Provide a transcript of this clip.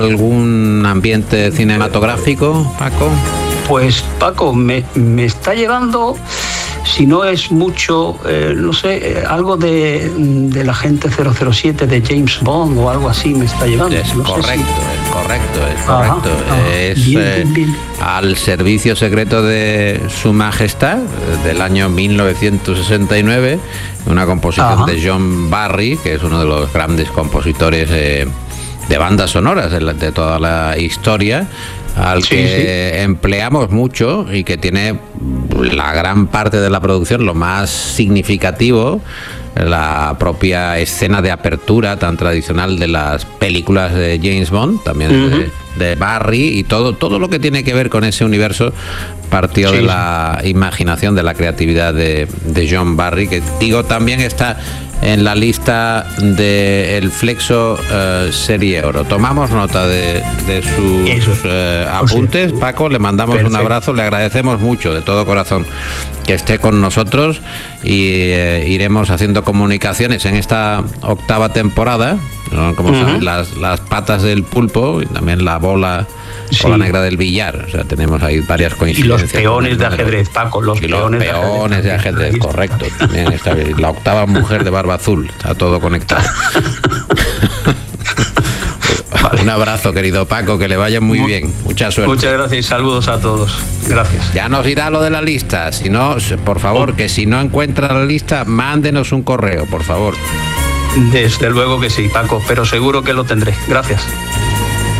algún ambiente cinematográfico, Paco? Pues Paco, me está llevando, si no es mucho, no sé, algo de la agente 007 de James Bond o algo así me está llevando. Es no correcto, sé si... es correcto. Ajá. Es Bien. al servicio secreto de Su Majestad, del año 1969, una composición de John Barry, que es uno de los grandes compositores de bandas sonoras de toda la historia, al que empleamos mucho y que tiene la gran parte de la producción, lo más significativo, la propia escena de apertura tan tradicional de las películas de James Bond, también de Barry, y todo lo que tiene que ver con ese universo partió de la imaginación, de la creatividad de John Barry, que digo también está en la lista del Flexo Serie Oro. Tomamos nota de sus apuntes. Paco, le mandamos un abrazo, le agradecemos mucho de todo corazón que esté con nosotros, y iremos haciendo comunicaciones en esta 8ª temporada, ¿no? Como saben, las patas del pulpo y también la bola negra del billar. O sea, tenemos ahí varias coincidencias. Y los peones de ajedrez, Paco. Los peones de ajedrez, correcto. También está bien. La 8ª mujer de barba azul. Está todo conectado. Un abrazo, querido Paco, que le vaya muy bien. Mucha suerte. Muchas gracias y saludos a todos. Gracias. Ya nos irá lo de la lista. Si no, por favor, que si no encuentra la lista, mándenos un correo, por favor. Desde luego que sí, Paco, pero seguro que lo tendré. Gracias.